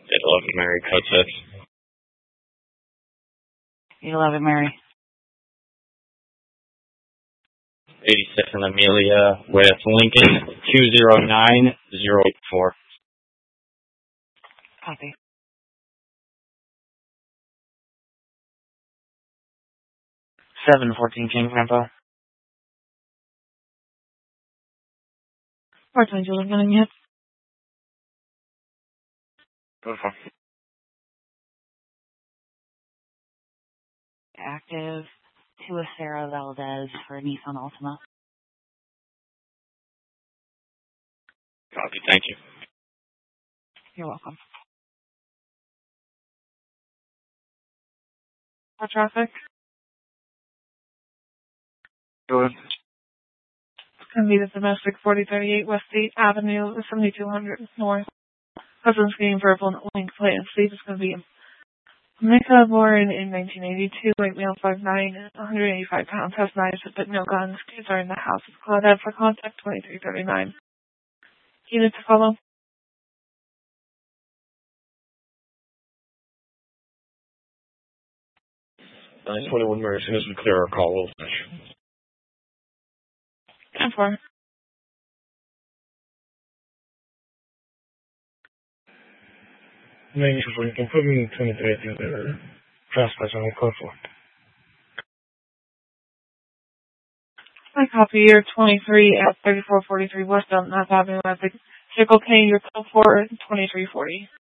811 Mary, code 6. 811 Mary. 86 Amelia with Lincoln 209084. Copy. 714 King Grandpa. 422 Lincoln, yep. Go for Active to a Sarah Valdez for Nissan Altima. Copy, thank you. You're welcome. For traffic? Go ahead. It's going to be the domestic 4038 West 8th Avenue, 7200 North. Husband's getting verbal link plate and sleep. It's going to be Mika, born in 1982, white male, 5'9", 185 pounds, has knives but no guns. Kids are in the house. It's Claudette for contact 2339. Unit to follow. 921 Mary, as soon as we clear our call, we'll finish. 10-4. Maybe if we can put me in 23 at the other trespass on code 4. I copy your 23 at 3443 West Elm Avenue. I think Circle K, your code 4 2340.